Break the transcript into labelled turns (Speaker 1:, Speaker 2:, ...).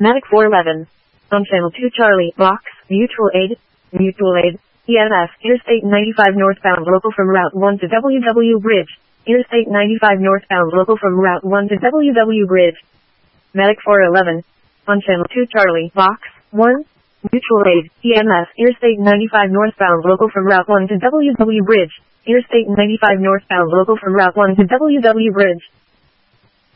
Speaker 1: Medic 411. On channel 2 Charlie, box, mutual aid, EMS, Interstate 95 northbound local from Route 1 to WW Bridge, Interstate 95 northbound local from Route 1 to WW Bridge. Medic 411. On channel 2 Charlie, box, 1, mutual aid, EMS, Interstate 95 northbound local from Route 1 to WW Bridge, Interstate 95 northbound local from Route 1 to WW Bridge.